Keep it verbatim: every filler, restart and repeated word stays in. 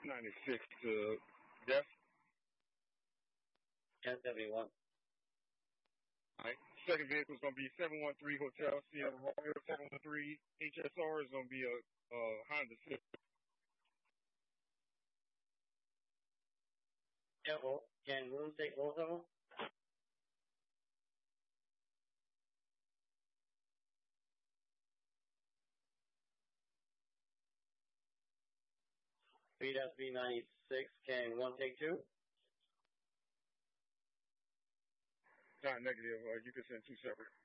ninety-six to Death. ten seventy-one. All right. Second vehicle is going to be seven one three Hotel Sierra Romeo. seven one three H S R is going to be a uh, Honda Civic. Yeah, well, can Moon take both of them? B B ninety-six, can one take two? Not negative. Uh, you can send two separate.